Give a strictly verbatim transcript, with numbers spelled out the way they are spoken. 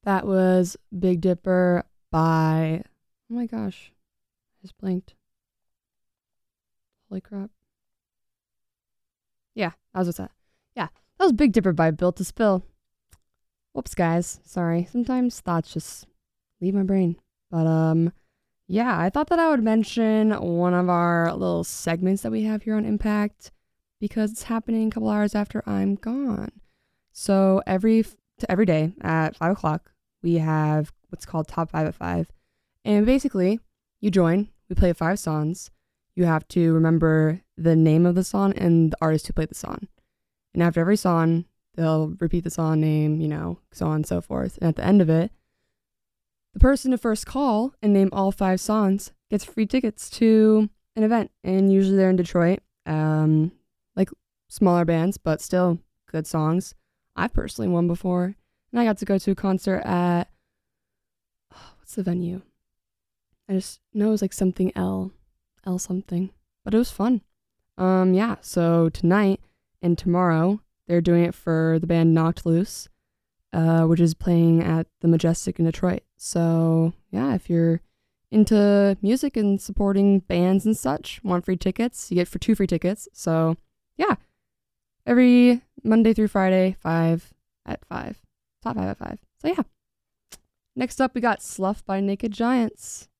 That was Big Dipper by, oh my gosh, I just blinked. Holy crap. Yeah, that was what's that. Yeah, that was Big Dipper by Built to Spill. Whoops, guys. Sorry. Sometimes thoughts just leave my brain. But, um, yeah, I thought that I would mention one of our little segments that we have here on Impact because it's happening a couple hours after I'm gone. So every f- to every day at five o'clock, we have what's called Top five at five. And basically, you join, we play five songs. You have to remember the name of the song and the artist who played the song. And after every song, they'll repeat the song name, you know, so on and so forth. And at the end of it, the person to first call and name all five songs gets free tickets to an event. And usually they're in Detroit, um, like smaller bands, but still good songs. I've personally won before. And I got to go to a concert at, oh, what's the venue? I just know it was like something L, L something. But it was fun. Um, yeah, so tonight and tomorrow, they're doing it for the band Knocked Loose, uh, which is playing at the Majestic in Detroit. So, yeah, if you're into music and supporting bands and such, want free tickets, you get for two free tickets. So, yeah, every Monday through Friday, five at five. Top five at five. So, yeah. Next up, we got Slough by Naked Giants.